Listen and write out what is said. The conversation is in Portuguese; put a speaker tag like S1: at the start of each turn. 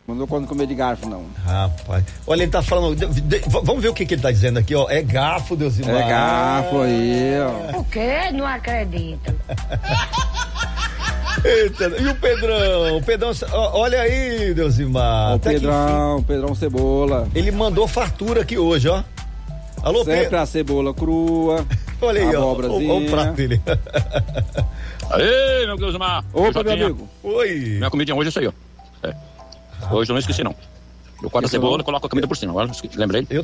S1: Não dou conta de comer de garfo, não.
S2: Rapaz, olha, ele tá falando, vamos ver o que ele tá dizendo aqui, ó, é garfo, Deusimar.
S1: É garfo aí, ó.
S3: O quê? Não acredito.
S2: Eita, e o Pedrão, olha aí, Deusimar.
S1: O Pedrão Cebola.
S2: Ele mandou fartura aqui hoje, ó. Alô,
S1: Sempre
S2: Pedro.
S1: a cebola crua.
S2: Olha aí, ó, o prato dele.
S4: Aê, meu Deusimar.
S1: Opa, meu amigo.
S2: Oi.
S4: Minha comidinha hoje é isso aí, ó. Hoje eu não esqueci, não. Eu corto a cebola e coloco a comida por cima. Agora lembrei.